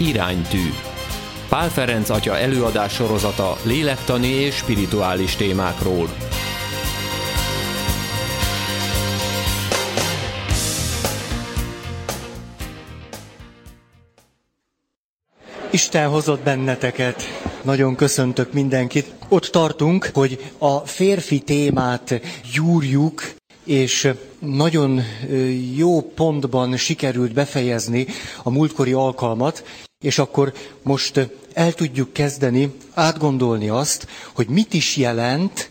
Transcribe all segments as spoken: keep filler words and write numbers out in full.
Iránytű. Pál Ferenc atya előadás sorozata lélektani és spirituális témákról. Isten hozott benneteket. Nagyon köszöntök mindenkit. Ott tartunk, hogy a férfi témát gyúrjuk, és nagyon jó pontban sikerült befejezni a múltkori alkalmat, és akkor most el tudjuk kezdeni átgondolni azt, hogy mit is jelent,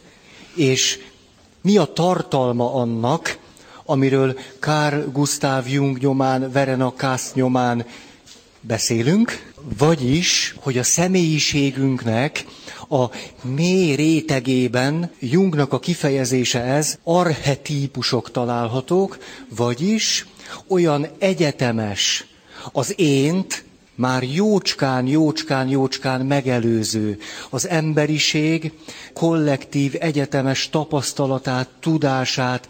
és mi a tartalma annak, amiről Carl Gustav Jung nyomán, Verena Kass nyomán beszélünk, vagyis, hogy a személyiségünknek a mély rétegében, Jungnak a kifejezése ez, archetípusok találhatók, vagyis olyan egyetemes az ént, már jócskán, jócskán, jócskán megelőző, az emberiség kollektív, egyetemes tapasztalatát, tudását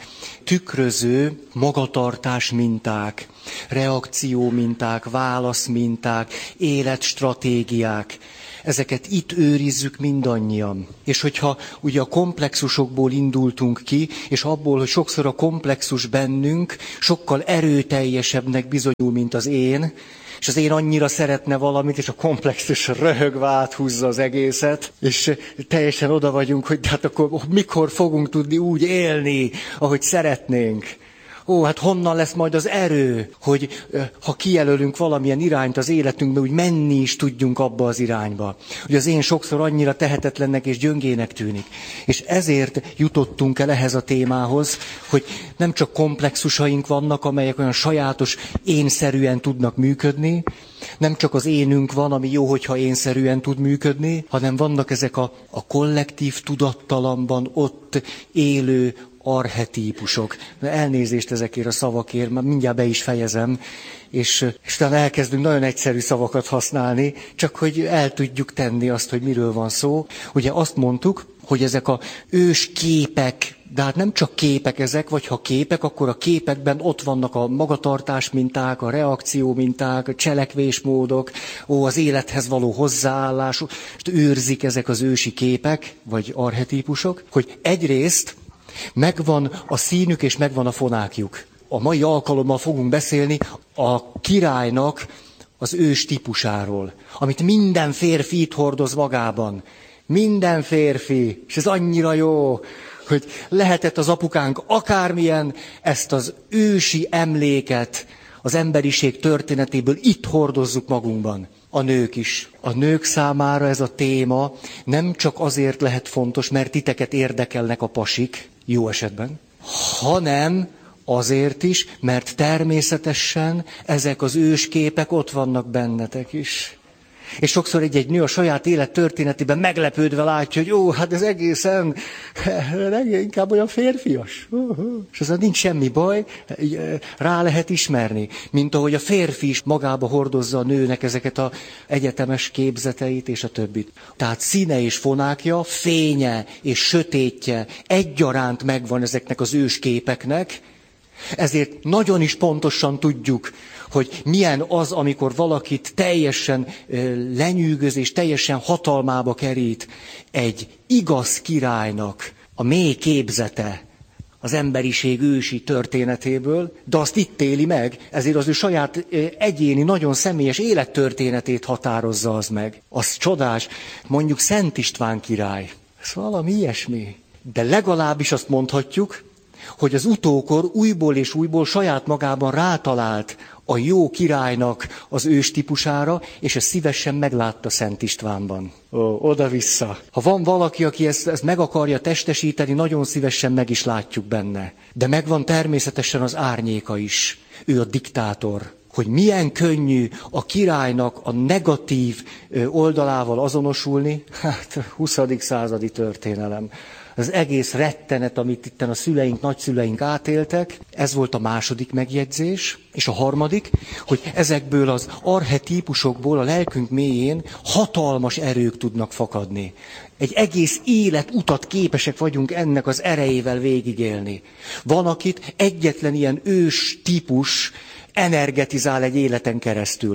tükröző magatartás minták, reakció minták, válasz minták, életstratégiák. Ezeket itt őrizzük mindannyian. És hogyha ugye a komplexusokból indultunk ki, és abból, hogy sokszor a komplexus bennünk sokkal erőteljesebbnek bizonyul, mint az én, és az én annyira szeretne valamit, és a komplexus röhögve áthúzza az egészet, és teljesen oda vagyunk, hogy hát akkor mikor fogunk tudni úgy élni, ahogy szeretnénk. Ó, hát honnan lesz majd az erő, hogy ha kijelölünk valamilyen irányt az életünkbe, úgy menni is tudjunk abba az irányba. Hogy az én sokszor annyira tehetetlennek és gyöngének tűnik. És ezért jutottunk el ehhez a témához, hogy nem csak komplexusaink vannak, amelyek olyan sajátos, énszerűen tudnak működni, nem csak az énünk van, ami jó, hogyha énszerűen tud működni, hanem vannak ezek a, a kollektív tudattalamban ott élő archetípusok. Elnézést ezekért a szavakért, mert mindjárt be is fejezem, és, és talán elkezdünk nagyon egyszerű szavakat használni, csak hogy el tudjuk tenni azt, hogy miről van szó. Ugye azt mondtuk, hogy ezek a ős képek, de hát nem csak képek ezek, vagy ha képek, akkor a képekben ott vannak a magatartás minták, a reakció minták, a cselekvésmódok, ó, az élethez való hozzáállás, és őrzik ezek az ősi képek, vagy archetípusok, hogy egyrészt megvan a színük és megvan a fonákjuk. A mai alkalommal fogunk beszélni a királynak az ős típusáról, amit minden férfi itt hordoz magában. Minden férfi, és ez annyira jó, hogy lehetett az apukánk akármilyen, ezt az ősi emléket az emberiség történetéből itt hordozzuk magunkban. A nők is. A nők számára ez a téma nem csak azért lehet fontos, mert titeket érdekelnek a pasik, jó esetben, hanem azért is, mert természetesen ezek az ősképek ott vannak bennetek is. És sokszor egy-egy nő a saját élet történetében meglepődve látja, hogy ó, hát ez egészen, inkább olyan férfias. És azon nincs semmi baj, rá lehet ismerni. Mint ahogy a férfi is magába hordozza a nőnek ezeket az egyetemes képzeteit és a többit. Tehát színe és fonákja, fénye és sötétje egyaránt megvan ezeknek az ősképeknek, ezért nagyon is pontosan tudjuk, hogy milyen az, amikor valakit teljesen lenyűgöz és teljesen hatalmába kerít egy igaz királynak a mély képzete az emberiség ősi történetéből, de azt itt éli meg, ezért az ő saját egyéni, nagyon személyes élettörténetét határozza az meg. Az csodás, mondjuk Szent István király, ez valami ilyesmi. De legalábbis azt mondhatjuk, hogy az utókor újból és újból saját magában rátalált a jó királynak az ős típusára, és ezt szívesen meglátta Szent Istvánban. Ó, oda-vissza. Ha van valaki, aki ezt, ezt meg akarja testesíteni, nagyon szívesen meg is látjuk benne. De megvan természetesen az árnyéka is. Ő a diktátor. Hogy milyen könnyű a királynak a negatív oldalával azonosulni, hát huszadik századi történelem. Az egész rettenet, amit itten a szüleink, nagyszüleink átéltek, ez volt a második megjegyzés. És a harmadik, hogy ezekből az archetípusokból a lelkünk mélyén hatalmas erők tudnak fakadni. Egy egész életutat képesek vagyunk ennek az erejével végigélni. Van, akit egyetlen ilyen ős típus energetizál egy életen keresztül.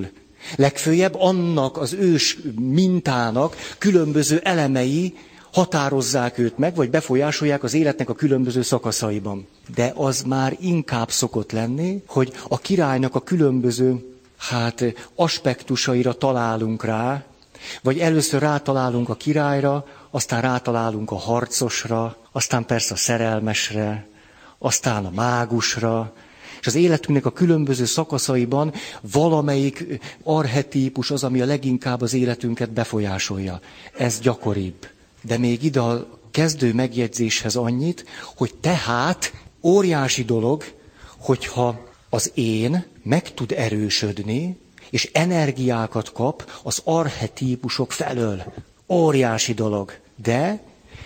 Legföljebb annak az ős mintának különböző elemei határozzák őt meg, vagy befolyásolják az életnek a különböző szakaszaiban. De az már inkább szokott lenni, hogy a királynak a különböző hát, aspektusaira találunk rá, vagy először rátalálunk a királyra, aztán rátalálunk a harcosra, aztán persze a szerelmesre, aztán a mágusra, és az életünknek a különböző szakaszaiban valamelyik archetípus az, ami a leginkább az életünket befolyásolja. Ez gyakoribb. De még ide a kezdő megjegyzéshez annyit, hogy tehát óriási dolog, hogyha az én meg tud erősödni, és energiákat kap az archetípusok felől. Óriási dolog. De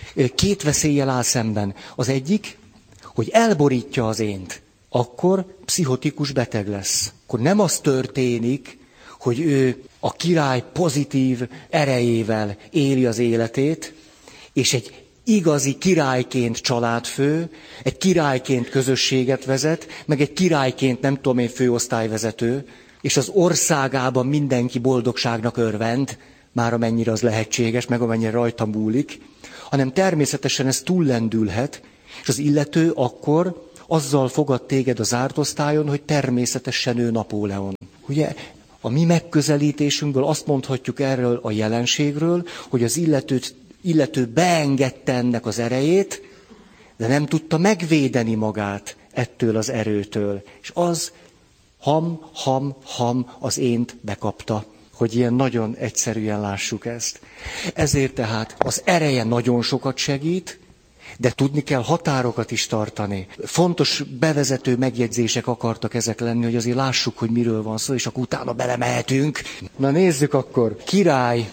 két veszéllyel áll szemben. Az egyik, hogy elborítja az ént, akkor pszichotikus beteg lesz. Akkor nem az történik, hogy ő a király pozitív erejével éli az életét, és egy igazi királyként családfő, egy királyként közösséget vezet, meg egy királyként nem tudom én főosztályvezető, és az országában mindenki boldogságnak örvend, már amennyire az lehetséges, meg amennyire rajta múlik, hanem természetesen ez túllendülhet, és az illető akkor azzal fogad téged az zárt osztályon, hogy természetesen ő Napóleon. Ugye a mi megközelítésünkből azt mondhatjuk erről a jelenségről, hogy az illetőt, illető beengedte ennek az erejét, de nem tudta megvédeni magát ettől az erőtől. És az ham, ham, ham az ént bekapta, hogy ilyen nagyon egyszerűen lássuk ezt. Ezért tehát az ereje nagyon sokat segít, de tudni kell határokat is tartani. Fontos bevezető megjegyzések akartak ezek lenni, hogy azért lássuk, hogy miről van szó, és akkor utána belemehetünk. Na nézzük akkor. Király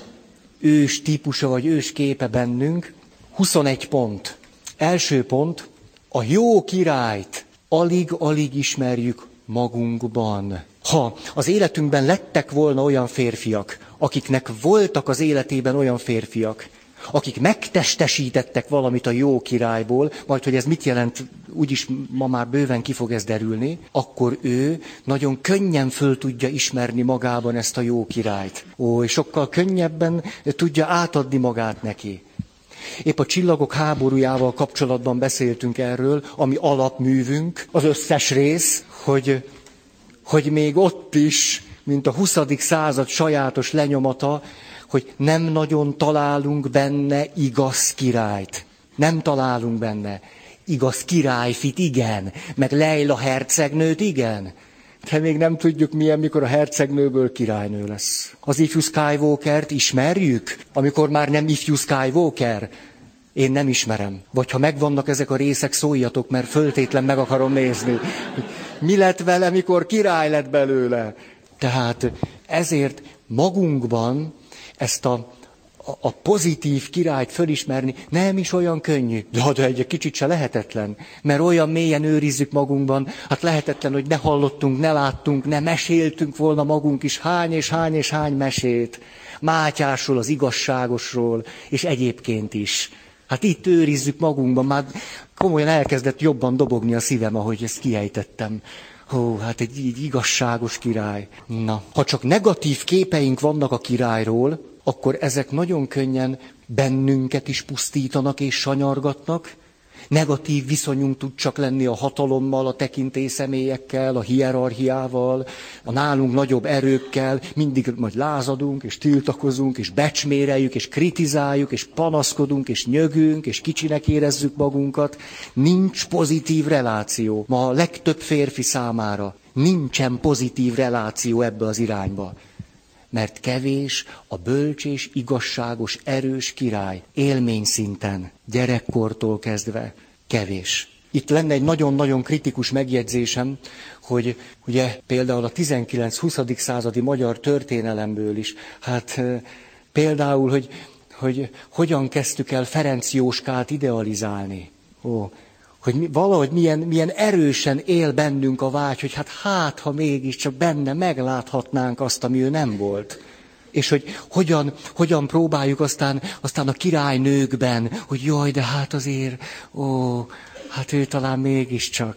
ős típusa vagy ős képe bennünk. huszonegy pont. Első pont. A jó királyt alig-alig ismerjük magunkban. Ha az életünkben lettek volna olyan férfiak, akiknek voltak az életében olyan férfiak, akik megtestesítettek valamit a jó királyból, majd hogy ez mit jelent, úgyis ma már bőven ki fog ez derülni, akkor ő nagyon könnyen föl tudja ismerni magában ezt a jó királyt. Ó, és sokkal könnyebben tudja átadni magát neki. Épp a Csillagok háborújával kapcsolatban beszéltünk erről, ami alapművünk, az összes rész, hogy, hogy még ott is, mint a huszadik század sajátos lenyomata, hogy nem nagyon találunk benne igaz királyt. Nem találunk benne. Igaz királyfit, igen. Meg Leila hercegnőt, igen. De még nem tudjuk milyen, mikor a hercegnőből királynő lesz. Az ifjú Skywalkert ismerjük, amikor már nem ifjú Skywalker. Én nem ismerem. Vagy ha megvannak ezek a részek, szóljatok, mert föltétlen meg akarom nézni. Mi lett vele, mikor király lett belőle? Tehát ezért magunkban ezt a, a, a pozitív királyt fölismerni nem is olyan könnyű. De, de egy kicsit se lehetetlen, mert olyan mélyen őrizzük magunkban, hát lehetetlen, hogy ne hallottunk, ne láttunk, ne meséltünk volna magunk is hány és hány és hány mesét. Mátyásról, az igazságosról, és egyébként is. Hát itt őrizzük magunkban, már komolyan elkezdett jobban dobogni a szívem, ahogy ezt kiejtettem. Hó, hát egy így igazságos király. Na, ha csak negatív képeink vannak a királyról, akkor ezek nagyon könnyen bennünket is pusztítanak és sanyargatnak. Negatív viszonyunk tud csak lenni a hatalommal, a tekintélyszemélyekkel, a hierarchiával, a nálunk nagyobb erőkkel, mindig majd lázadunk, és tiltakozunk, és becsméreljük, és kritizáljuk, és panaszkodunk, és nyögünk, és kicsinek érezzük magunkat. Nincs pozitív reláció. Ma a legtöbb férfi számára nincsen pozitív reláció ebbe az irányba. Mert kevés a bölcs és igazságos, erős király, élményszinten, gyerekkortól kezdve, kevés. Itt lenne egy nagyon-nagyon kritikus megjegyzésem, hogy ugye például a tizenkilenc-huszadik századi magyar történelemből is, hát például, hogy, hogy hogyan kezdtük el Ferenc Jóskát idealizálni. Ó, hogy mi, valahogy milyen, milyen erősen él bennünk a vágy, hogy hát hát, ha mégiscsak benne megláthatnánk azt, ami ő nem volt. És hogy hogyan, hogyan próbáljuk aztán, aztán a királynőkben, hogy jaj, de hát azért, ó, hát ő talán mégiscsak.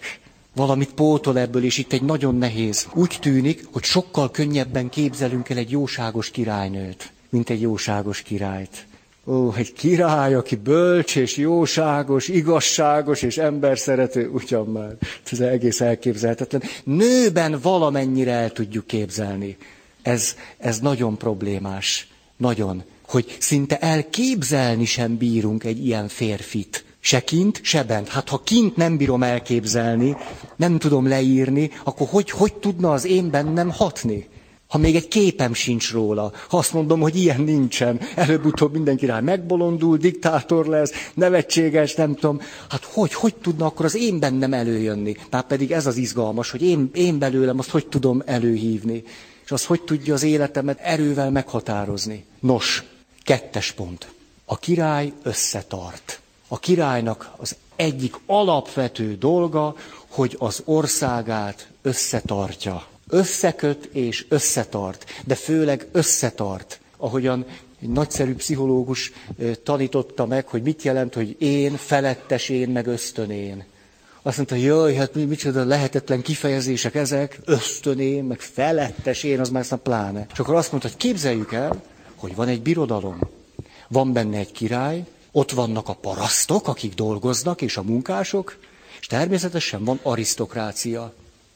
Valamit pótol ebből, és itt egy nagyon nehéz. Úgy tűnik, hogy sokkal könnyebben képzelünk el egy jóságos királynőt, mint egy jóságos királyt. Ó, egy király, aki bölcs és jóságos, igazságos és emberszerető, ugyan már. Ez egész elképzelhetetlen. Nőben valamennyire el tudjuk képzelni. Ez, ez nagyon problémás. Nagyon. Hogy szinte elképzelni sem bírunk egy ilyen férfit. Se kint, se bent. Hát ha kint nem bírom elképzelni, nem tudom leírni, akkor hogy, hogy tudna az én bennem hatni? Ha még egy képem sincs róla, ha azt mondom, hogy ilyen nincsen, előbb-utóbb mindenki rá megbolondul, diktátor lesz, nevetséges, nem tudom, hát hogy, hogy tudna akkor az én bennem előjönni? Már pedig ez az izgalmas, hogy én, én belőlem azt hogy tudom előhívni, és azt hogy tudja az életemet erővel meghatározni. Nos, kettes pont. A király összetart. A királynak az egyik alapvető dolga, hogy az országát összetartja. Összeköt és összetart, de főleg összetart. Ahogyan egy nagyszerű pszichológus tanította meg, hogy mit jelent, hogy én, felettes én, meg ösztönén. Azt mondta, jaj, hát micsoda lehetetlen kifejezések ezek, ösztönén, meg felettes én, az már aztán pláne. És akkor azt mondta, hogy képzeljük el, hogy van egy birodalom, van benne egy király, ott vannak a parasztok, akik dolgoznak, és a munkások, és természetesen van arisztokrácia.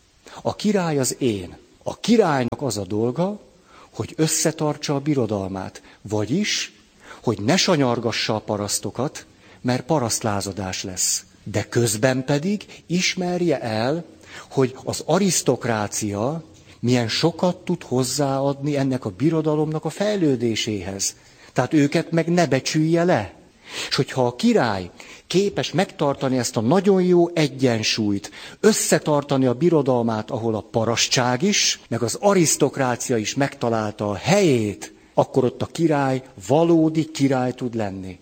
A király az én. A királynak az a dolga, hogy összetartsa a birodalmát. Vagyis, hogy ne sanyargassa a parasztokat, mert parasztlázadás lesz. De közben pedig ismerje el, hogy az arisztokrácia milyen sokat tud hozzáadni ennek a birodalomnak a fejlődéséhez. Tehát őket meg ne becsülje le. És hogyha a király képes megtartani ezt a nagyon jó egyensúlyt, összetartani a birodalmát, ahol a parasztság is, meg az arisztokrácia is megtalálta a helyét, akkor ott a király valódi király tud lenni.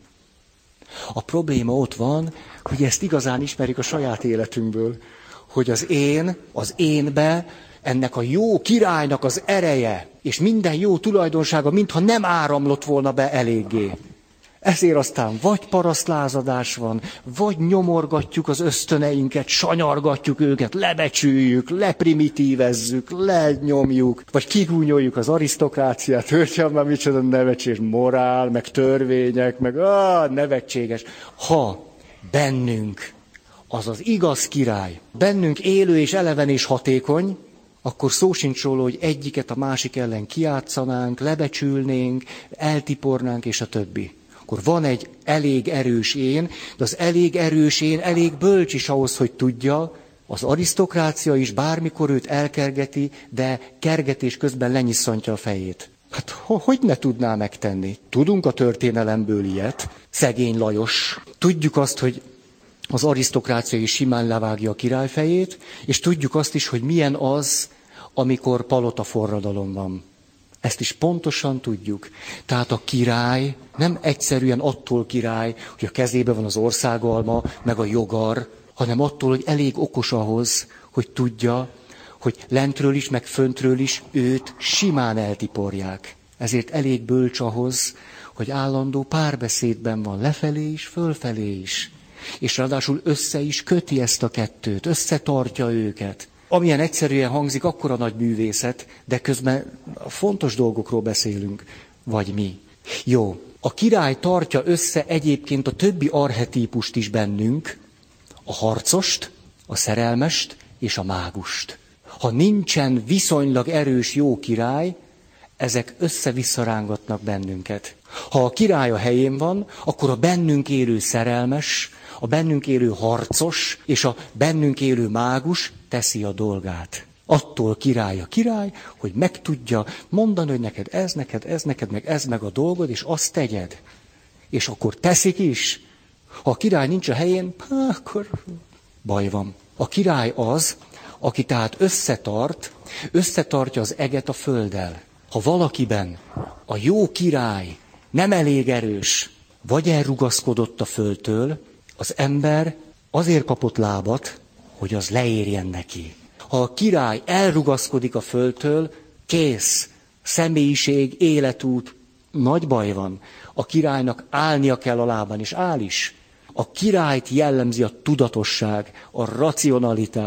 A probléma ott van, hogy ezt igazán ismerik a saját életünkből, hogy az én, az énbe, ennek a jó királynak az ereje, és minden jó tulajdonsága, mintha nem áramlott volna be eléggé. Ezért aztán vagy parasztlázadás van, vagy nyomorgatjuk az ösztöneinket, sanyargatjuk őket, lebecsüljük, leprimitívezzük, lenyomjuk, vagy kigúnyoljuk az arisztokráciát, hölgyem már micsoda nevetséges morál, meg törvények, meg áh, nevetséges. Ha bennünk az az igaz király, bennünk élő és eleven és hatékony, akkor szó sincs róla, hogy egyiket a másik ellen kijátszanánk, lebecsülnénk, eltipornánk és a többi. Akkor van egy elég erős én, de az elég erős én elég bölcs is ahhoz, hogy tudja, az arisztokrácia is bármikor őt elkergeti, de kergetés közben lenyisszantja a fejét. Hát hogy ne tudná megtenni? Tudunk a történelemből ilyet, szegény Lajos. Tudjuk azt, hogy az arisztokrácia is simán levágja a király fejét, és tudjuk azt is, hogy milyen az, amikor palotaforradalom van. Ezt is pontosan tudjuk. Tehát a király nem egyszerűen attól király, hogy a kezében van az országalma, meg a jogar, hanem attól, hogy elég okos ahhoz, hogy tudja, hogy lentről is, meg föntről is őt simán eltiporják. Ezért elég bölcs ahhoz, hogy állandó párbeszédben van lefelé is, fölfelé is. És ráadásul össze is köti ezt a kettőt, összetartja őket. Amilyen egyszerűen hangzik, akkora nagy művészet, de közben fontos dolgokról beszélünk, vagy mi. Jó, a király tartja össze egyébként a többi archetípust is bennünk, a harcost, a szerelmest és a mágust. Ha nincsen viszonylag erős jó király, ezek össze-visszarángatnak bennünket. Ha a király a helyén van, akkor a bennünk élő szerelmes, a bennünk élő harcos és a bennünk élő mágus teszi a dolgát. Attól király a király, hogy meg tudja mondani, hogy neked ez, neked ez, neked meg ez, meg a dolgod, és azt tegyed. És akkor teszik is. Ha a király nincs a helyén, akkor baj van. A király az, aki tehát összetart, összetartja az eget a földdel. Ha valakiben a jó király nem elég erős, vagy elrugaszkodott a földtől, az ember azért kapott lábat, hogy az leérjen neki. Ha a király elrugaszkodik a földtől, kész, személyiség, életút, nagy baj van. A királynak állnia kell a lábán, és áll is. A királyt jellemzi a tudatosság, a racionalitás,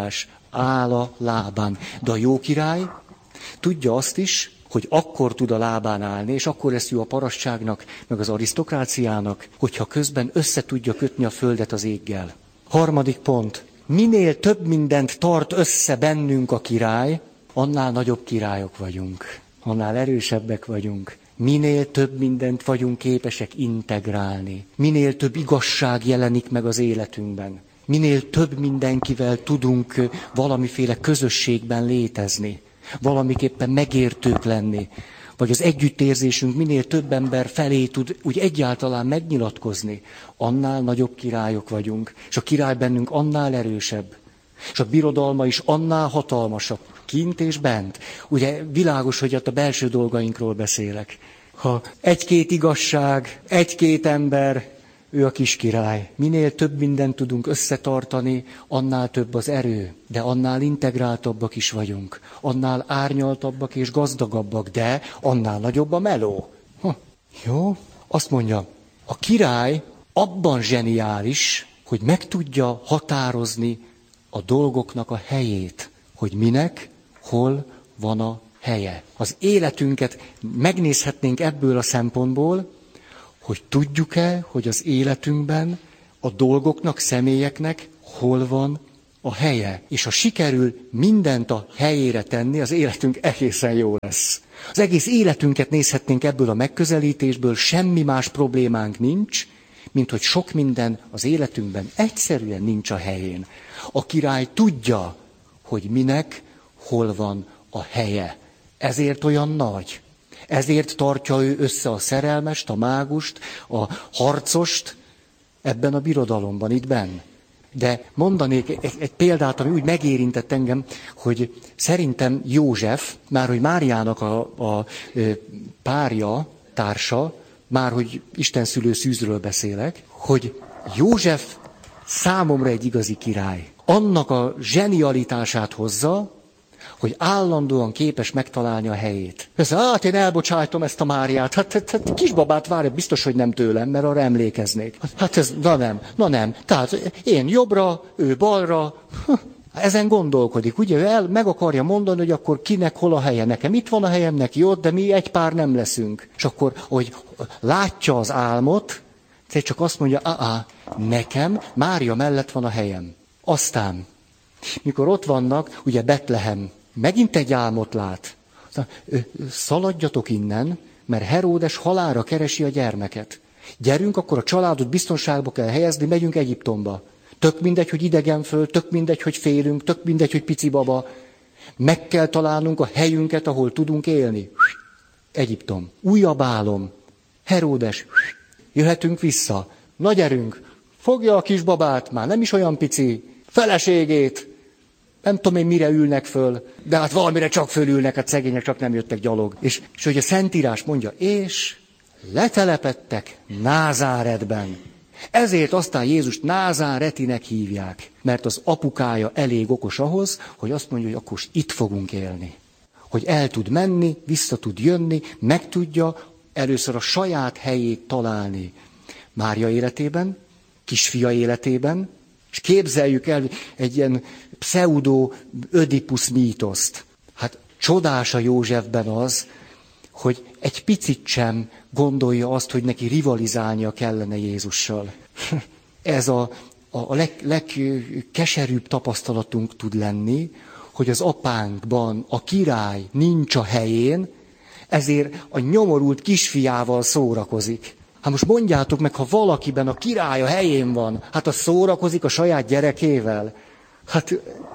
Áll a lábán. De a jó király tudja azt is, hogy akkor tud a lábán állni, és akkor lesz jó a parasztságnak, meg az arisztokráciának, hogyha közben össze tudja kötni a földet az éggel. Harmadik pont. Minél több mindent tart össze bennünk a király, annál nagyobb királyok vagyunk, annál erősebbek vagyunk. Minél több mindent vagyunk képesek integrálni, minél több igazság jelenik meg az életünkben, minél több mindenkivel tudunk valamiféle közösségben létezni, valamiképpen megértők lenni, vagy az együttérzésünk minél több ember felé tud úgy egyáltalán megnyilatkozni, annál nagyobb királyok vagyunk, és a király bennünk annál erősebb, és a birodalma is annál hatalmasabb, kint és bent. Ugye világos, hogy ott a belső dolgainkról beszélek. Ha egy-két igazság, egy-két ember, ő a kis király. Minél több mindent tudunk összetartani, annál több az erő, de annál integráltabbak is vagyunk, annál árnyaltabbak és gazdagabbak, de annál nagyobb a meló. Ha, jó, azt mondja, a király abban zseniális, hogy meg tudja határozni a dolgoknak a helyét, hogy minek, hol van a helye. Az életünket megnézhetnénk ebből a szempontból, hogy tudjuk-e, hogy az életünkben a dolgoknak, személyeknek hol van a helye. És ha sikerül mindent a helyére tenni, az életünk egészen jó lesz. Az egész életünket nézhetnénk ebből a megközelítésből, semmi más problémánk nincs, mint hogy sok minden az életünkben egyszerűen nincs a helyén. A király tudja, hogy minek, hol van a helye. Ezért olyan nagy. Ezért tartja ő össze a szerelmest, a mágust, a harcost ebben a birodalomban, itt benn. De mondanék egy, egy példát, ami úgy megérintett engem, hogy szerintem József, már hogy Máriának a, a párja, társa, már hogy istenszülő szűzről beszélek, hogy József számomra egy igazi király. Annak a zsenialitását hozza, hogy állandóan képes megtalálni a helyét. Persze, hát én elbocsájtom ezt a Máriát, hát, hát, hát kisbabát várja, biztos, hogy nem tőlem, mert arra emlékeznék. Hát ez, na nem, na nem. Tehát én jobbra, ő balra, ezen gondolkodik. Ugye ő el, meg akarja mondani, hogy akkor kinek hol a helye. Nekem itt van a helyem, neki ott, de mi egy pár nem leszünk. És akkor, hogy látja az álmot, csak azt mondja, á, nekem Mária mellett van a helyem. Aztán, mikor ott vannak, ugye Betlehem, megint egy álmot lát. Szaladjatok innen, mert Heródes halálra keresi a gyermeket. Gyerünk, akkor a családot biztonságba kell helyezni, megyünk Egyiptomba. Tök mindegy, hogy idegen föl, tök mindegy, hogy félünk, tök mindegy, hogy pici baba. Meg kell találnunk a helyünket, ahol tudunk élni. Egyiptom. Újabb álom. Heródes. Jöhetünk vissza. Na gyerünk. Fogja a kisbabát, már nem is olyan pici. Feleségét. Nem tudom én, mire ülnek föl, de hát valamire csak fölülnek, hát szegények csak nem jöttek gyalog. És, és hogy a Szentírás mondja, és letelepedtek Názáretben. Ezért aztán Jézust Názáretinek hívják, mert az apukája elég okos ahhoz, hogy azt mondja, hogy akkor itt fogunk élni. Hogy el tud menni, vissza tud jönni, meg tudja először a saját helyét találni. Mária életében, kisfia életében, és képzeljük el egy ilyen pseudo-ödipusz mítoszt. Hát csodás a Józsefben az, hogy egy picit sem gondolja azt, hogy neki rivalizálnia kellene Jézussal. Ez a, a leg, legkeserűbb tapasztalatunk tud lenni, hogy az apánkban a király nincs a helyén, ezért a nyomorult kisfiával szórakozik. Hát most mondjátok meg, ha valakiben a király a helyén van, hát az szórakozik a saját gyerekével. Hát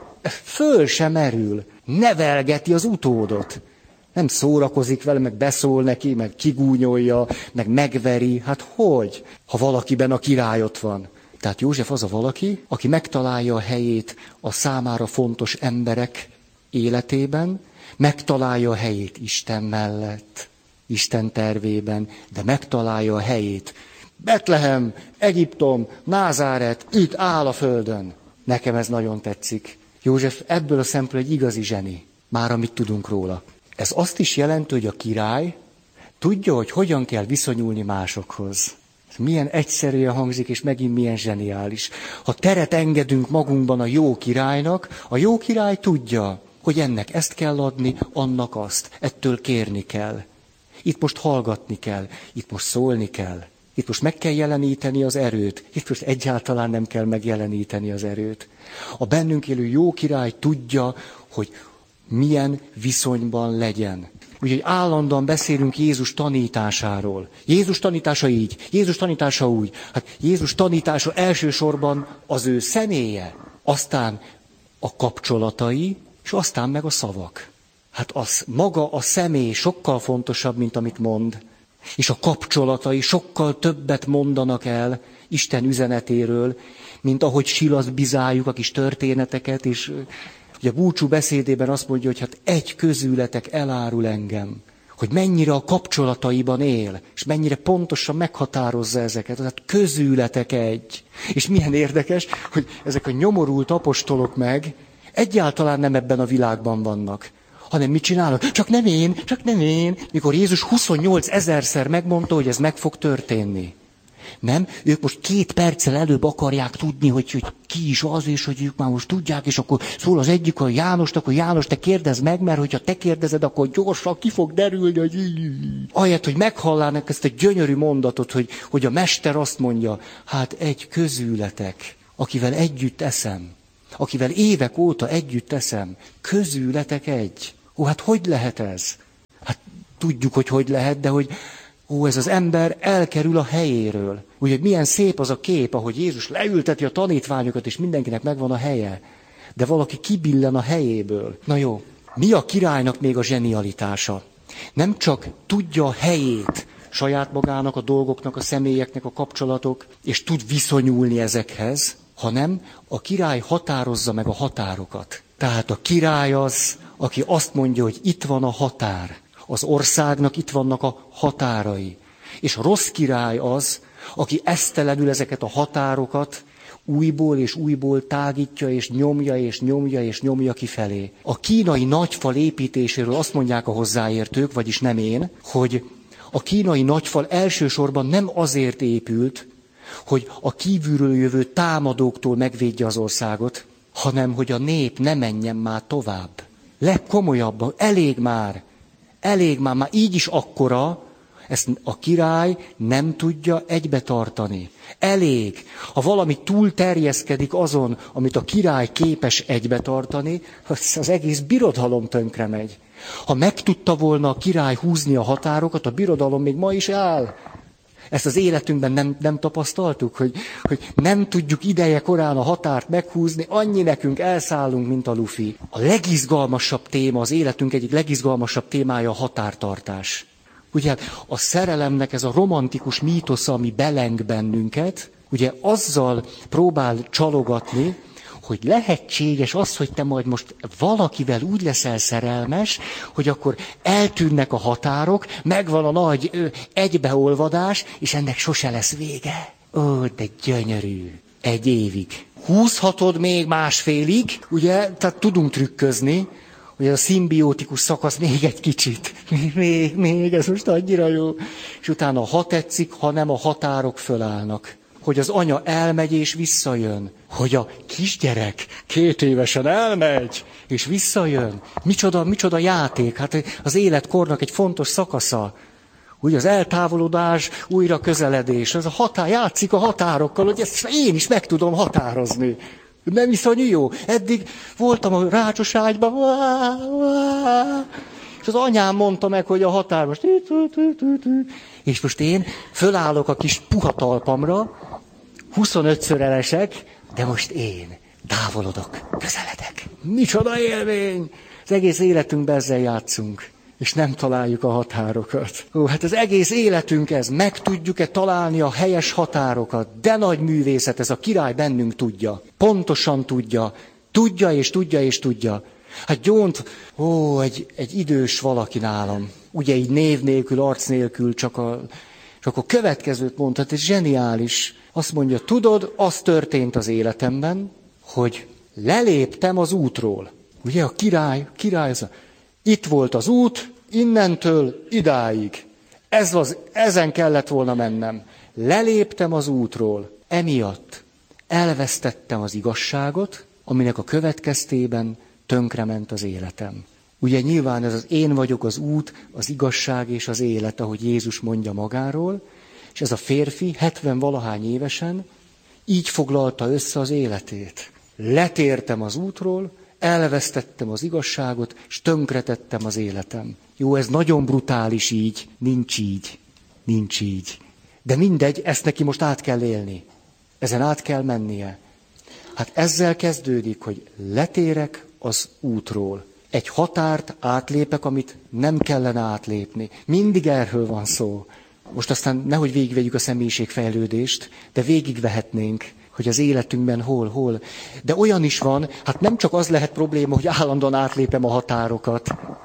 föl sem merül, nevelgeti az utódot. Nem szórakozik vele, meg beszól neki, meg kigúnyolja, meg megveri. Hát hogy, ha valakiben a király ott van? Tehát József az a valaki, aki megtalálja a helyét a számára fontos emberek életében, megtalálja a helyét Isten mellett, Isten tervében, de megtalálja a helyét. Betlehem, Egyiptom, Názáret, itt áll a földön. Nekem ez nagyon tetszik. József ebből a szempontból egy igazi zseni, már amit tudunk róla. Ez azt is jelenti, hogy a király tudja, hogy hogyan kell viszonyulni másokhoz. Milyen egyszerűen hangzik, és megint milyen zseniális. Ha teret engedünk magunkban a jó királynak, a jó király tudja, hogy ennek ezt kell adni, annak azt. Ettől kérni kell. Itt most hallgatni kell, itt most szólni kell. Itt most meg kell jeleníteni az erőt. Itt most egyáltalán nem kell megjeleníteni az erőt. A bennünk élő jó király tudja, hogy milyen viszonyban legyen. Úgyhogy állandóan beszélünk Jézus tanításáról. Jézus tanítása így, Jézus tanítása úgy. Hát Jézus tanítása elsősorban az ő személye, aztán a kapcsolatai, és aztán meg a szavak. Hát az maga a személy sokkal fontosabb, mint amit mond. És a kapcsolatai sokkal többet mondanak el Isten üzenetéről, mint ahogy silazbizáljuk a kis történeteket, és ugye a búcsú beszédében azt mondja, hogy hát egy közületek elárul engem, hogy mennyire a kapcsolataiban él, és mennyire pontosan meghatározza ezeket. Tehát közületek egy. És milyen érdekes, hogy ezek a nyomorult apostolok meg egyáltalán nem ebben a világban vannak, hanem mit csinálnak? Csak nem én, csak nem én. Mikor Jézus huszonnyolc ezerszer megmondta, hogy ez meg fog történni. Nem? Ők most két perccel előbb akarják tudni, hogy, hogy ki is az, és hogy ők már most tudják, és akkor szól az egyik a Jánosnak, hogy János, te kérdezd meg, mert hogyha te kérdezed, akkor gyorsan ki fog derülni, hogy... Ahelyett, hogy meghallának ezt a gyönyörű mondatot, hogy, hogy a mester azt mondja, hát egy közületek, akivel együtt eszem, akivel évek óta együtt eszem, közületek egy. Ó, hát hogy lehet ez? Hát tudjuk, hogy hogy lehet, de hogy ó, ez az ember elkerül a helyéről. Ugye milyen szép az a kép, ahogy Jézus leülteti a tanítványokat, és mindenkinek megvan a helye. De valaki kibillen a helyéből. Na jó, mi a királynak még a zsenialitása? Nem csak tudja a helyét saját magának, a dolgoknak, a személyeknek, a kapcsolatok, és tud viszonyulni ezekhez, hanem a király határozza meg a határokat. Tehát a király az, aki azt mondja, hogy itt van a határ. Az országnak itt vannak a határai. És a rossz király az, aki esztelenül ezeket a határokat újból és újból tágítja, és nyomja, és nyomja, és nyomja kifelé. A kínai nagyfal építéséről azt mondják a hozzáértők, vagyis nem én, hogy a kínai nagyfal elsősorban nem azért épült, hogy a kívülről jövő támadóktól megvédje az országot, hanem hogy a nép ne menjen már tovább. Legkomolyabban, elég már, elég már, már így is akkora, ezt a király nem tudja egybe tartani. Elég. Ha valami túl terjeszkedik azon, amit a király képes egybe tartani, az, az egész birodalom tönkre megy. Ha meg tudta volna a király húzni a határokat, a birodalom még ma is áll. Ezt az életünkben nem, nem tapasztaltuk, hogy, hogy nem tudjuk ideje korán a határt meghúzni, annyi nekünk elszállunk, mint a lufi. A legizgalmasabb téma, az életünk egyik legizgalmasabb témája a határtartás. Ugye a szerelemnek ez a romantikus mítosza, ami beleng bennünket, ugye azzal próbál csalogatni, hogy lehetséges az, hogy te majd most valakivel úgy leszel szerelmes, hogy akkor eltűnnek a határok, megvan a nagy ö, egybeolvadás, és ennek sose lesz vége. Ó, de gyönyörű. Egy évig. Húzhatod még másfélig, ugye, tehát tudunk trükközni, hogy a szimbiotikus szakasz még egy kicsit. Még, még, ez most annyira jó. És utána ha tetszik, ha nem, a határok fölállnak. Hogy az anya elmegy és visszajön. Hogy a kisgyerek két évesen elmegy és visszajön. Micsoda, micsoda játék. Hát az életkornak egy fontos szakasza. Úgy az eltávolodás, újra közeledés. Ez a határ, játszik a határokkal, hogy ezt én is meg tudom határozni. Nem iszonyú jó. Eddig voltam a rácsos ágyban, és az anyám mondta meg, hogy a határ most... És most én fölállok a kis puha talpamra, huszonötször elesek, de most én távolodok, közeledek. Micsoda élmény! Az egész életünkben ezzel játszunk, és nem találjuk a határokat. Ó, hát az egész életünk ez, meg tudjuk-e találni a helyes határokat? De nagy művészet, ez a király bennünk tudja. Pontosan tudja. Tudja és tudja és tudja. Hát gyónt, ó, egy, egy idős valaki nálam. Ugye így név nélkül, arc nélkül, csak a, csak a következőt mondta, ez zseniális. Azt mondja, tudod, az történt az életemben, hogy leléptem az útról. Ugye a király, király az, itt volt az út, innentől idáig. Ez az, ezen kellett volna mennem. leléptem az útról, emiatt elvesztettem az igazságot, aminek a következtében tönkrement az életem. Ugye nyilván ez az én vagyok az út, az igazság és az élet, ahogy Jézus mondja magáról, és ez a férfi hetven-valahány évesen így foglalta össze az életét. Letértem az útról, elvesztettem az igazságot, és tönkretettem az életem. Jó, ez nagyon brutális így, nincs így, nincs így. De mindegy, ezt neki most át kell élni. Ezen át kell mennie. Hát ezzel kezdődik, hogy letérek az útról. Egy határt átlépek, amit nem kellene átlépni. Mindig erről van szó. Most aztán nehogy végigvegyük a személyiségfejlődést, de végigvehetnénk, hogy az életünkben hol, hol. De olyan is van, hát nem csak az lehet probléma, hogy állandóan átlépem a határokat.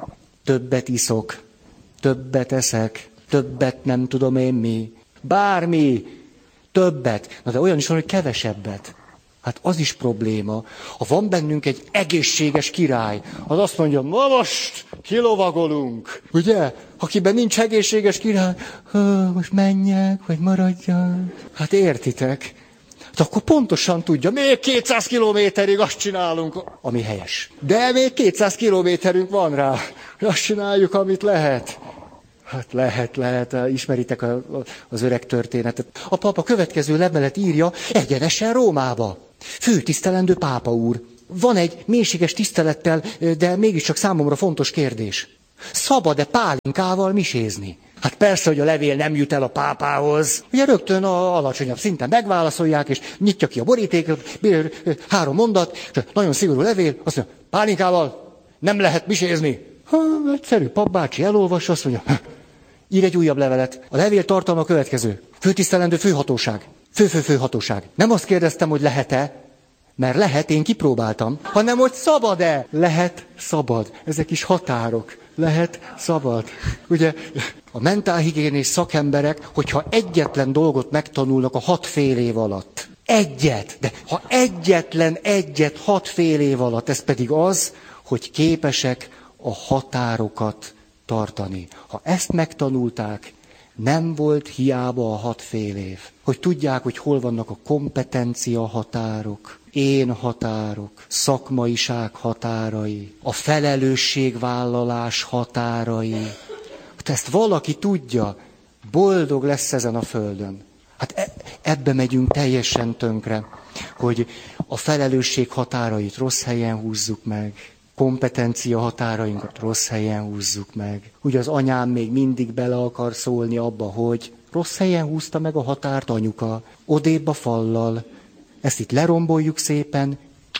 Többet iszok, többet eszek, többet nem tudom én mi. Bármi, többet. Na de olyan is van, hogy kevesebbet. Hát az is probléma. Ha van bennünk egy egészséges király, az azt mondja, ma most kilovagolunk. Ugye? Akiben nincs egészséges király, most menjek, vagy maradjak. Hát értitek? Hát akkor pontosan tudja, még kétszáz kilométerig azt csinálunk, ami helyes. De még kétszáz kilométerünk van rá. Azt csináljuk, amit lehet. Hát lehet, lehet, ismeritek a, az öreg történetet. A papa következő levelet írja egyenesen Rómába. Főtisztelendő pápa úr. Van egy mélységes tisztelettel, de mégiscsak számomra fontos kérdés. Szabad-e pálinkával misézni? Hát persze, hogy a levél nem jut el a pápához. Ugye rögtön a alacsonyabb szinten megválaszolják, és nyitja ki a borítékot, három mondat, és nagyon szigorú levél, azt mondja, pálinkával nem lehet misézni. Ha, egyszerű papbácsi elolvassa, azt mondja, ír egy újabb levelet. A levél tartalma a következő. Főtisztelendő főhatóság. Fő-fő-főhatóság. Nem azt kérdeztem, hogy lehet-e, mert lehet, én kipróbáltam, hanem hogy szabad-e. Lehet, szabad. Ezek is határok. Lehet, szabad. Ugye a mentálhigiénés szakemberek, hogyha egyetlen dolgot megtanulnak a hat fél év alatt. Egyet. De ha egyetlen egyet hat fél év alatt, ez pedig az, hogy képesek a határokat tartani. Ha ezt megtanulták, nem volt hiába a hat fél év. Hogy tudják, hogy hol vannak a kompetencia határok, én határok, szakmaiság határai, a felelősségvállalás határai. Hát ezt valaki tudja, boldog lesz ezen a földön. Hát e- ebbe megyünk teljesen tönkre, hogy a felelősség határait rossz helyen húzzuk meg, kompetencia határainkat rossz helyen húzzuk meg. Ugye az anyám még mindig bele akar szólni abba, hogy rossz helyen húzta meg a határt anyuka, odébb a fallal. Ezt itt leromboljuk szépen,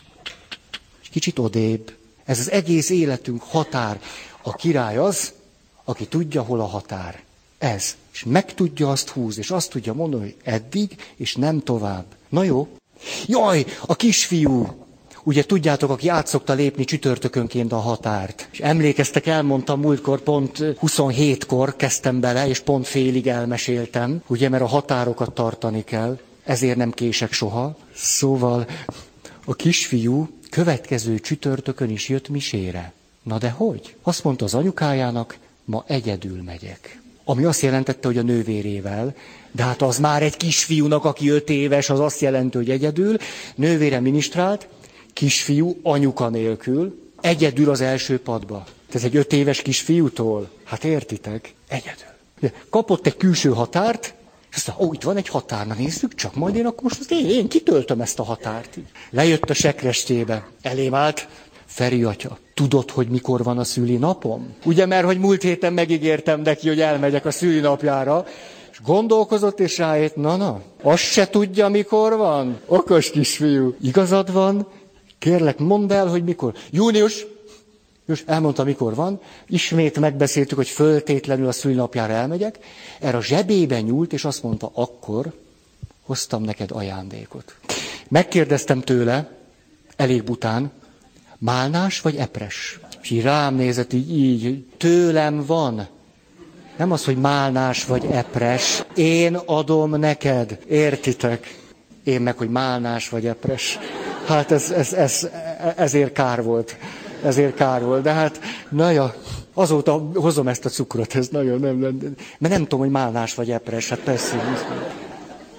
és kicsit odébb. Ez az egész életünk határ. A király az, aki tudja, hol a határ. Ez. És meg tudja azt húzni, és azt tudja mondani, hogy eddig, és nem tovább. Na jó. Jaj, a kisfiú! Ugye tudjátok, aki át szokta lépni csütörtökönként a határt. És emlékeztek, elmondtam múltkor, pont huszonhétkor kezdtem bele, és pont félig elmeséltem, ugye, mert a határokat tartani kell, ezért nem kések soha. Szóval a kisfiú következő csütörtökön is jött misére. Na de hogy? Azt mondta az anyukájának, ma egyedül megyek. Ami azt jelentette, hogy a nővérével, de hát az már egy kisfiúnak, aki öt éves, az azt jelenti, hogy egyedül, nővére ministrált, kisfiú anyuka nélkül, egyedül az első padba. Ez egy öt éves kisfiútól? Hát értitek? Egyedül. Kapott egy külső határt, és azt mondta, ó, itt van egy határ, na nézzük csak, majd én akkor most én, én kitöltöm ezt a határt. Lejött a sekrestébe, elém állt, Feri atya, tudod, hogy mikor van a szülinapom? Ugye, mert hogy múlt héten megígértem neki, hogy elmegyek a szülinapjára, és gondolkozott, és rájött, na-na, azt se tudja, mikor van? Okos kisfiú. Igazad van, kérlek, mondd el, hogy mikor. Június, Június, elmondta, mikor van, ismét megbeszéltük, hogy föltétlenül a szülinapjára elmegyek, erre a zsebébe nyúlt, és azt mondta, akkor hoztam neked ajándékot. Megkérdeztem tőle, elég bután, málnás vagy epres? És így rám nézett így, így, tőlem van. Nem az, hogy málnás vagy epres. Én adom neked. Értitek? Én meg, hogy málnás vagy epres. Hát ez, ez, ez, ezért kár volt. Ezért kár volt. De hát, na ja, azóta hozom ezt a cukrot. Ez nagyon nem, nem, mert nem tudom, hogy málnás vagy epres. Hát persze.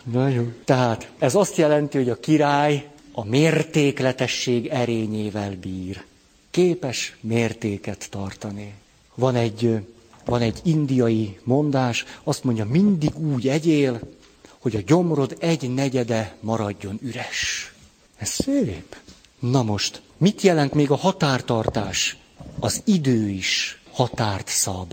Nagyon. Tehát ez azt jelenti, hogy a király a mértékletesség erényével bír. Képes mértéket tartani. Van egy, van egy indiai mondás, azt mondja, mindig úgy egyél, hogy a gyomrod egy negyede maradjon üres. Ez szép. Na most, mit jelent még a határtartás? Az idő is határt szab.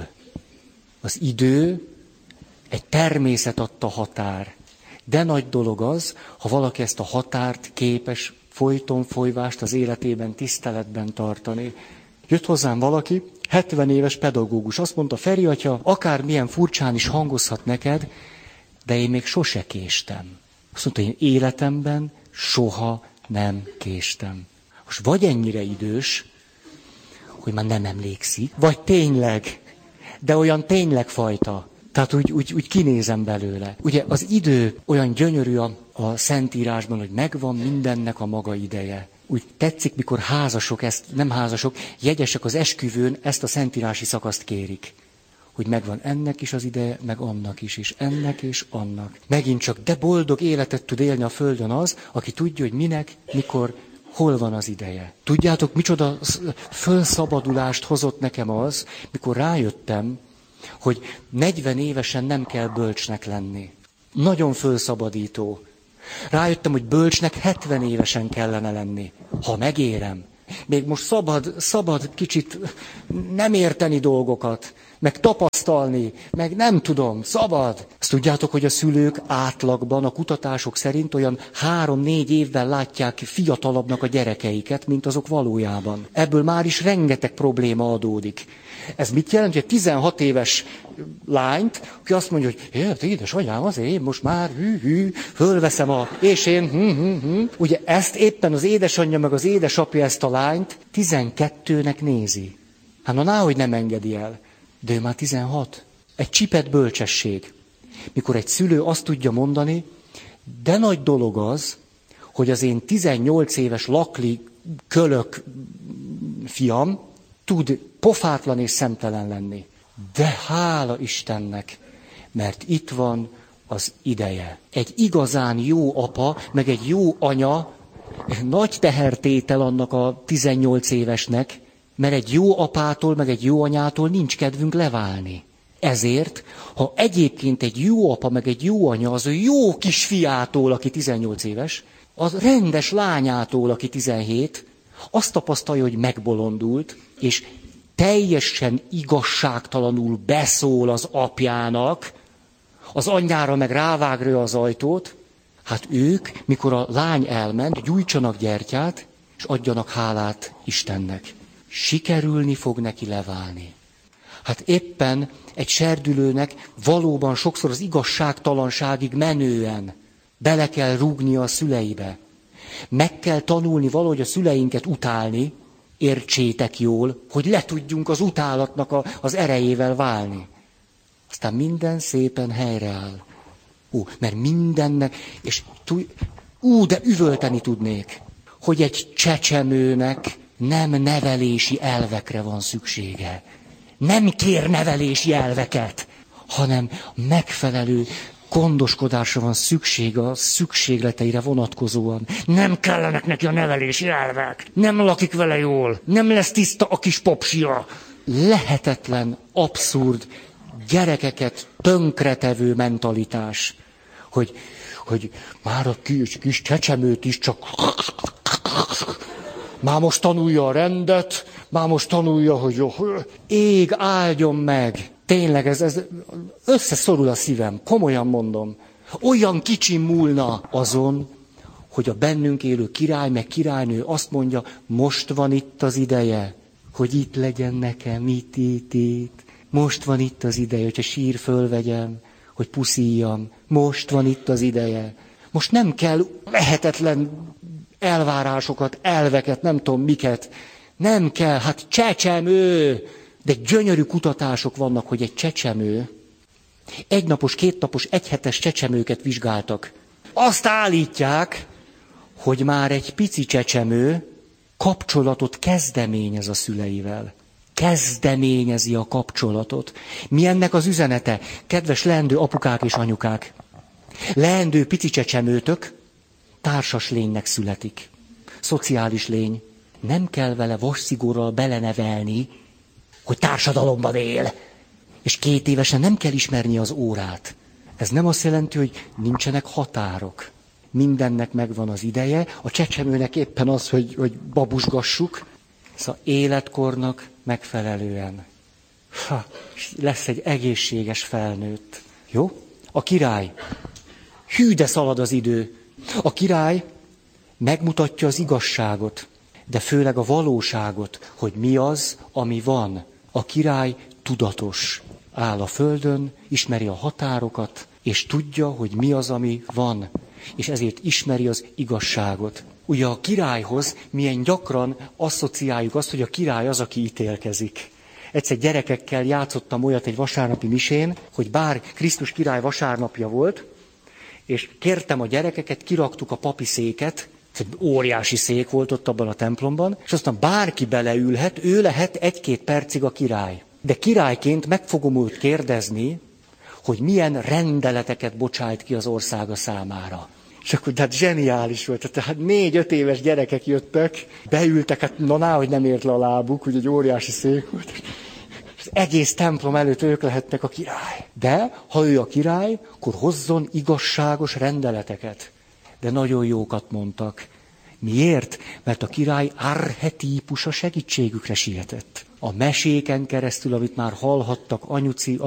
Az idő egy természet adta határ. De nagy dolog az, ha valaki ezt a határt képes folyton folyvást az életében tiszteletben tartani. Jött hozzám valaki, hetven éves pedagógus, azt mondta, Feri atya, akármilyen furcsán is hangozhat neked, de én még sose késtem. Azt mondta, én életemben soha nem késtem. Most vagy ennyire idős, hogy már nem emlékszik, vagy tényleg, de olyan tényleg fajta. Tehát úgy, úgy, úgy kinézem belőle. Ugye az idő olyan gyönyörű a, a Szentírásban, hogy megvan mindennek a maga ideje. Úgy tetszik, mikor házasok, ezt, nem házasok, jegyesek az esküvőn ezt a szentírási szakaszt kérik. Hogy megvan ennek is az ideje, meg annak is, és ennek és annak. Megint csak, de boldog életet tud élni a földön az, aki tudja, hogy minek, mikor, hol van az ideje. Tudjátok, micsoda fölszabadulást hozott nekem az, mikor rájöttem, hogy negyven évesen nem kell bölcsnek lenni. Nagyon fölszabadító. Rájöttem, hogy bölcsnek hetven évesen kellene lenni, ha megérem. Még most szabad, szabad kicsit nem érteni dolgokat, meg tapasztalni, meg nem tudom, szabad. Azt tudjátok, hogy a szülők átlagban, a kutatások szerint olyan három-négy évvel látják fiatalabbnak a gyerekeiket, mint azok valójában. Ebből már is rengeteg probléma adódik. Ez mit jelent, hogy egy tizenhat éves lányt, aki azt mondja, hogy édesanyám, azért én most már hű, hű, fölveszem a, és én, hű, hű, hű. Ugye ezt éppen az édesanyja meg az édesapja ezt a lányt tizenkettőnek nézi. Hát na, náhogy nem engedi el. De ő már tizenhat. Egy csipet bölcsesség. Mikor egy szülő azt tudja mondani, de nagy dolog az, hogy az én tizennyolc éves lakli kölök fiam tud pofátlan és szemtelen lenni. De hála Istennek, mert itt van az ideje. Egy igazán jó apa, meg egy jó anya, nagy tehertétel annak a tizennyolc évesnek, mert egy jó apától, meg egy jó anyától nincs kedvünk leválni. Ezért, ha egyébként egy jó apa, meg egy jó anya az jó kis fiától, aki tizennyolc éves, az rendes lányától, aki tizenhét, azt tapasztalja, hogy megbolondult, és teljesen igazságtalanul beszól az apjának, az anyjára meg rávágja az ajtót, hát ők, mikor a lány elment, gyújtsanak gyertyát, és adjanak hálát Istennek. Sikerülni fog neki leválni. Hát éppen egy serdülőnek valóban sokszor az igazságtalanságig menően bele kell rúgnia a szüleibe. Meg kell tanulni valahogy a szüleinket utálni, értsétek jól, hogy le tudjunk az utálatnak a, az erejével válni. Aztán minden szépen helyreáll. Ó, mert mindennek, és ú, de üvölteni tudnék, hogy egy csecsemőnek nem nevelési elvekre van szüksége. Nem kér nevelési elveket, hanem megfelelő gondoskodásra van szüksége a szükségleteire vonatkozóan. Nem kellenek neki a nevelési elvek. Nem lakik vele jól. Nem lesz tiszta a kis popsia. Lehetetlen, abszurd, gyerekeket tönkretevő mentalitás, hogy, hogy már a kis, kis csecsemőt is csak... Már most tanulja a rendet, már most tanulja, hogy jó, ég áldjon meg. Tényleg, ez, ez összeszorul a szívem, komolyan mondom. Olyan kicsi múlna azon, hogy a bennünk élő király meg királynő azt mondja, most van itt az ideje, hogy itt legyen nekem, itt, itt, itt. Most van itt az ideje, hogyha sír fölvegyem, hogy puszíjam. Most van itt az ideje. Most nem kell lehetetlen elvárásokat, elveket, nem tudom miket. Nem kell, hát csecsemő. De gyönyörű kutatások vannak, hogy egy csecsemő, egynapos, kétnapos, egyhetes csecsemőket vizsgáltak. Azt állítják, hogy már egy pici csecsemő kapcsolatot kezdeményez a szüleivel. Kezdeményezi a kapcsolatot. Mi ennek az üzenete? Kedves leendő apukák és anyukák! Leendő pici csecsemőtök társas lénynek születik. Szociális lény. Nem kell vele vasszigorral belenevelni, hogy társadalomban él. És két évesen nem kell ismerni az órát. Ez nem azt jelenti, hogy nincsenek határok. Mindennek megvan az ideje, a csecsemőnek éppen az, hogy, hogy babusgassuk. Szóval életkornak megfelelően. Ha, lesz egy egészséges felnőtt. Jó? A király. Hű, de szalad az idő. A király megmutatja az igazságot, de főleg a valóságot, hogy mi az, ami van. A király tudatos. Áll a földön, ismeri a határokat, és tudja, hogy mi az, ami van. És ezért ismeri az igazságot. Ugye a királyhoz milyen gyakran asszociáljuk azt, hogy a király az, aki ítélkezik. Egyszer gyerekekkel játszottam olyat egy vasárnapi misén, hogy bár Krisztus király vasárnapja volt, és kértem a gyerekeket, kiraktuk a papi széket, egy óriási szék volt ott abban a templomban, és aztán bárki beleülhet, ő lehet egy-két percig a király. De királyként meg fogom őt kérdezni, hogy milyen rendeleteket bocsájt ki az országa számára. És akkor tehát zseniális volt. Tehát négy-öt éves gyerekek jöttek, beültek, hát na ná, hogy nem ért le a lábuk, hogy egy óriási szék volt. Az egész templom előtt ők lehetnek a király. De ha ő a király, akkor hozzon igazságos rendeleteket. De nagyon jókat mondtak. Miért? Mert a király archetípusa segítségükre sietett. A meséken keresztül, amit már hallhattak anyuci,